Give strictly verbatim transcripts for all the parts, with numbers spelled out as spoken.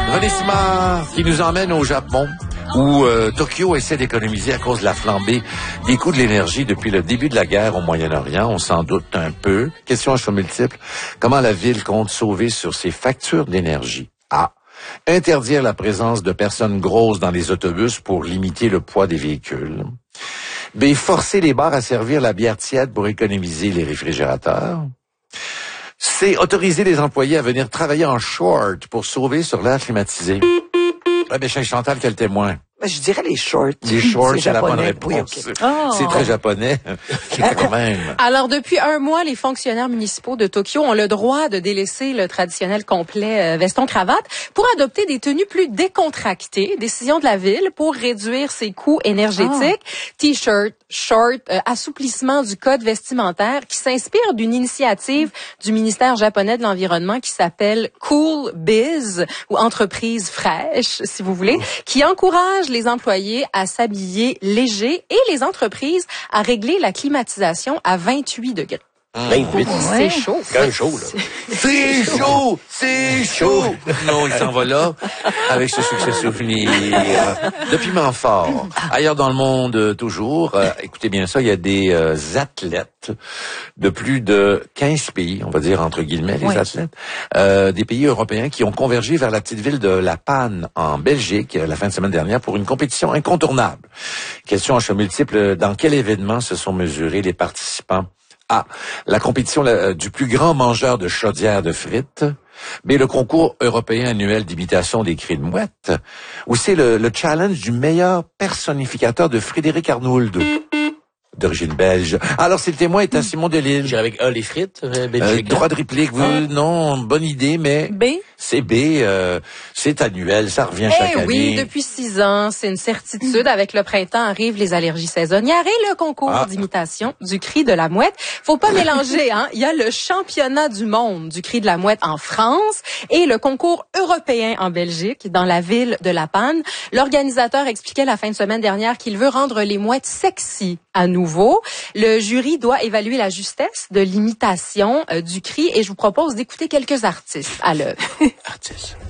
René Simard qui nous emmène au Japon où euh, Tokyo essaie d'économiser à cause de la flambée des coûts de l'énergie depuis le début de la guerre au Moyen-Orient. On s'en doute un peu. Question à choix multiples. Comment la ville compte sauver sur ses factures d'énergie? A. Interdire la présence de personnes grosses dans les autobus pour limiter le poids des véhicules. B. Forcer les bars à servir la bière tiède pour économiser les réfrigérateurs. C. Autoriser les employés à venir travailler en short pour sauver sur l'air climatisé. Ah, ben, chez Chantal, quel témoin? Je dirais les shorts. Les shorts, c'est la bonne réponse. Oui, okay. Oh. C'est très japonais, quand même. Alors, depuis un mois, les fonctionnaires municipaux de Tokyo ont le droit de délaisser le traditionnel complet veston-cravate pour adopter des tenues plus décontractées. Décision de la ville pour réduire ses coûts énergétiques. Oh. T-shirt, short, euh, assouplissement du code vestimentaire qui s'inspire d'une initiative du ministère japonais de l'Environnement qui s'appelle Cool Biz ou Entreprise fraîche, si vous voulez, qui encourage les employés à s'habiller léger et les entreprises à régler la climatisation à vingt-huit degrés. vingt-huit. C'est chaud. C'est quand même chaud, là. C'est chaud! C'est chaud! Non, il s'en va là, avec ce succès souvenir de piment fort. Ailleurs dans le monde, toujours, euh, écoutez bien ça, il y a des euh, athlètes de plus de quinze pays, on va dire entre guillemets, les oui. athlètes, euh, des pays européens qui ont convergé vers la petite ville de La Panne, en Belgique, la fin de semaine dernière, pour une compétition incontournable. Question à choix multiple, dans quel événement se sont mesurés les participants? A. La compétition la, du plus grand mangeur de chaudières de frites. B. Le concours européen annuel d'imitation des cris de mouette. Ou c'est le, le challenge du meilleur personnificateur de Frédéric Arnould, d'origine belge. Alors, si le témoin est à Simon Delille. J'irai avec A, les frites, euh, euh, droit de réplique, vous, ah. non, bonne idée, mais... B. C'est B, euh, c'est annuel, ça revient eh chaque année. Oui, depuis six ans, c'est une certitude. Avec le printemps arrivent les allergies saisonnières et le concours ah. d'imitation du cri de la mouette. Faut pas mélanger, hein. Il y a le championnat du monde du cri de la mouette en France et le concours européen en Belgique, dans la ville de La Panne. L'organisateur expliquait la fin de semaine dernière qu'il veut rendre les mouettes sexy à nouveau. Le jury doit évaluer la justesse de l'imitation euh, du cri et je vous propose d'écouter quelques artistes à l'œuvre. Artistes.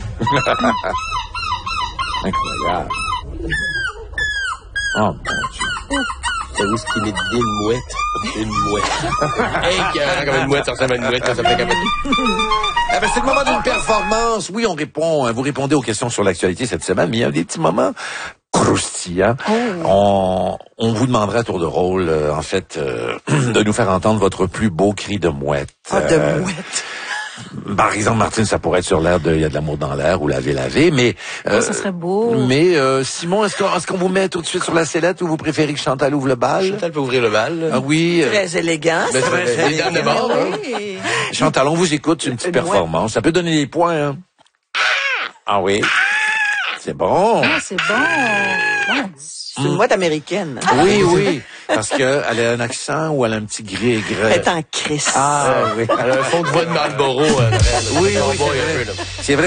Incroyable. Oh mon Dieu. C'est où ce qu'il est d'une mouette? Une mouette. Hey, comme une mouette, ça ressemble à une mouette, ça fait comme une... Ah ben, c'est le moment d'une performance. Oui, on répond, vous répondez aux questions sur l'actualité cette semaine, mais il y a des petits moments croustillant. Oh. On, on vous demandera à tour de rôle, euh, en fait, euh, de nous faire entendre votre plus beau cri de mouette. Ah, de euh, mouette. Par exemple, Martine, ça pourrait être sur l'air de « Il y a de l'amour dans l'air » ou « Laver, laver », mais... Euh, oh, ça serait beau. Mais euh, Simon, est-ce qu'on, est-ce qu'on vous met tout de suite sur la sellette ou vous préférez que Chantal ouvre le bal? Chantal peut ouvrir le bal. Ah oui. Très euh, élégant. Ben, ça ben, ben, élégant. de bord, oui. hein? Chantal, on vous écoute, c'est une petite performance. Ça peut donner des points, hein? Ah oui. C'est bon. Ah, c'est bon. Ouais. C'est une mouette américaine. Ah, oui, oui. Parce que elle a un accent ou elle a un petit gré gré. Elle est en crise. Ah, oui. Elle a un fond de voix de Marlboro. Euh, oui, oui, c'est vrai. C'est vrai